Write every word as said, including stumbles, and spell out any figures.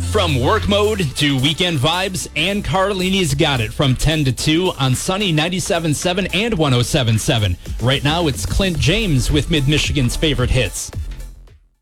From work mode to weekend vibes, Ann Carlini's got it from ten to two on Sunny ninety-seven point seven and one oh seven point seven. Right now, it's Clint James with Mid-Michigan's favorite hits.